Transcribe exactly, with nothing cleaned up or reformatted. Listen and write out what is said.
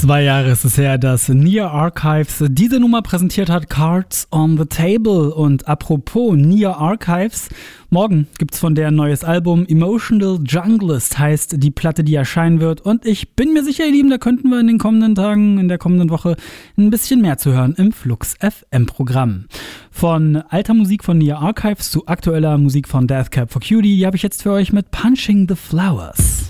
Zwei Jahre ist es her, dass Nia Archives diese Nummer präsentiert hat, Cards on the Table. Und apropos Nia Archives, morgen gibt's von der ein neues Album. Emotional Junglist heißt die Platte, die erscheinen wird. Und ich bin mir sicher, ihr Lieben, da könnten wir in den kommenden Tagen, in der kommenden Woche ein bisschen mehr zu hören im Flux F M-Programm. Von alter Musik von Nia Archives zu aktueller Musik von Death Cab for Cutie, die habe ich jetzt für euch mit Punching the Flowers.